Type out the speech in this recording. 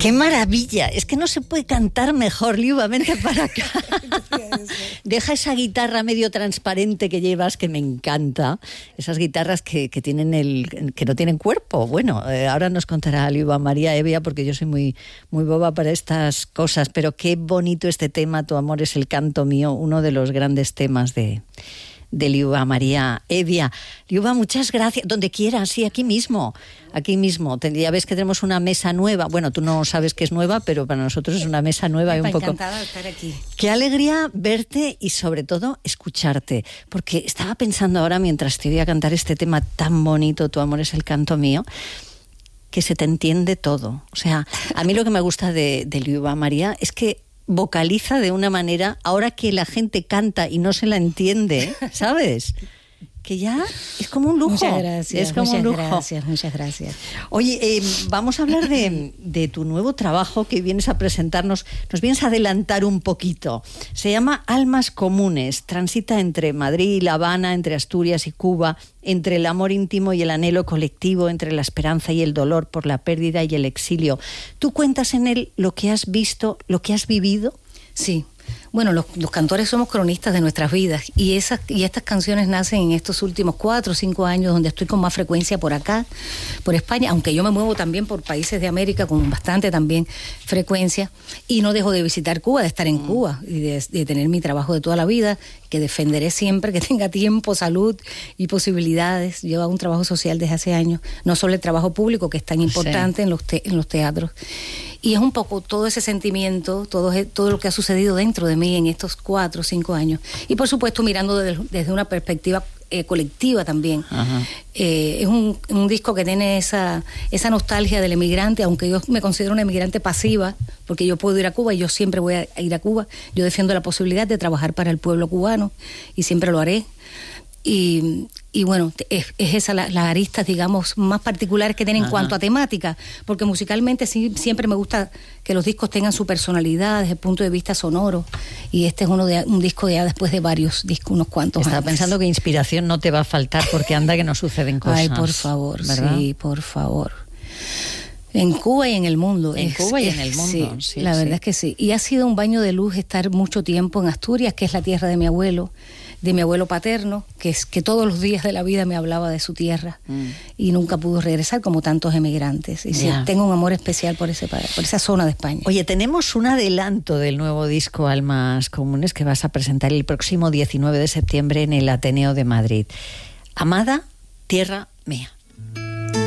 ¡Qué maravilla! Es que no se puede cantar mejor, Liuba, vente para acá. Deja esa guitarra medio transparente que llevas, que me encanta. Esas guitarras que tienen que no tienen cuerpo. Bueno, ahora nos contará Liuba María Hevia, porque yo soy muy, muy boba para estas cosas, pero qué bonito este tema, Tu amor es el canto mío, uno de los grandes temas de Liuba María Hevia. Liuba, muchas gracias. Donde quieras, sí, aquí mismo. Ya ves que tenemos una mesa nueva. Bueno, tú no sabes que es nueva, pero para nosotros es una mesa nueva. Encantada de estar aquí. Qué alegría verte y sobre todo escucharte. Porque estaba pensando ahora, mientras te oía cantar este tema tan bonito, Tu amor es el canto mío, que se te entiende todo. O sea, a mí lo que me gusta de Liuba María es que vocaliza de una manera, ahora que la gente canta y no se la entiende, ¿sabes? Que ya es como un lujo. Muchas gracias. Es como un lujo. Muchas gracias. Oye, vamos a hablar de tu nuevo trabajo que vienes a presentarnos. Nos vienes a adelantar un poquito. Se llama Almas Comunes. Transita entre Madrid y La Habana, entre Asturias y Cuba, entre el amor íntimo y el anhelo colectivo, entre la esperanza y el dolor por la pérdida y el exilio. ¿Tú cuentas en él lo que has visto, lo que has vivido? Sí. Bueno, los cantores somos cronistas de nuestras vidas y estas canciones nacen en estos últimos 4 o 5 años, donde estoy con más frecuencia por acá, por España, aunque yo me muevo también por países de América con bastante también frecuencia, y no dejo de visitar Cuba, de estar en Cuba y de tener mi trabajo de toda la vida, que defenderé siempre que tenga tiempo, salud y posibilidades. Yo hago un trabajo social desde hace años, no solo el trabajo público, que es tan importante en los teatros. Y es un poco todo ese sentimiento, todo lo que ha sucedido dentro de mí en estos 4 o 5 años. Y por supuesto mirando desde una perspectiva colectiva también. Es un disco que tiene esa nostalgia del emigrante, aunque yo me considero una emigrante pasiva, porque yo puedo ir a Cuba y yo siempre voy a ir a Cuba. Yo defiendo la posibilidad de trabajar para el pueblo cubano y siempre lo haré. Y bueno, es esa las aristas, digamos, más particulares que tienen en cuanto a temática, porque musicalmente siempre me gusta que los discos tengan su personalidad desde el punto de vista sonoro, y este es un disco ya después de varios discos, unos cuantos Estaba años. pensando que inspiración no te va a faltar, porque anda que no suceden cosas. Ay, por favor, ¿verdad? Sí, por favor. En Cuba y en el mundo. En Cuba y en el mundo, sí, la verdad es que sí. Y ha sido un baño de luz estar mucho tiempo en Asturias, que es la tierra de mi abuelo paterno, que todos los días de la vida me hablaba de su tierra y nunca pudo regresar, como tantos emigrantes. Y sí, tengo un amor especial por esa zona de España. Oye, tenemos un adelanto del nuevo disco Almas Comunes que vas a presentar el próximo 19 de septiembre en el Ateneo de Madrid. Amada tierra mía.